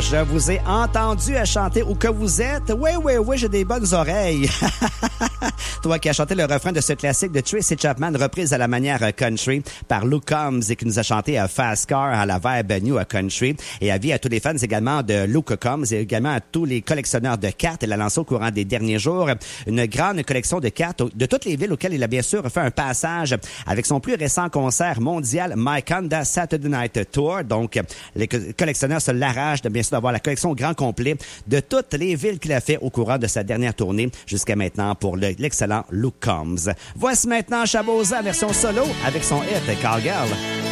je vous ai entendu à chanter où que vous êtes. Oui, j'ai des bonnes oreilles. Toi qui as chanté le refrain de ce classique de Tracy Chapman, reprise à la manière country par Luke Combs et qui nous a chanté Fast Car à la vibe New Country. Et avis à tous les fans également de Luke Combs et également à tous les collectionneurs de cartes. Elle a lancé au courant des derniers jours une grande collection de cartes de toutes les villes auxquelles il a bien sûr fait un passage avec son plus récent concert mondial My Conda Saturday Night Tour. Donc, les collectionneurs se l'arrachent de bien sûr d'avoir la collection au grand complet de toutes les villes qu'il a fait au courant de sa dernière tournée jusqu'à maintenant pour l'excellent Luke Combs. Voici maintenant Chaboza version solo avec son hit Cowgirl.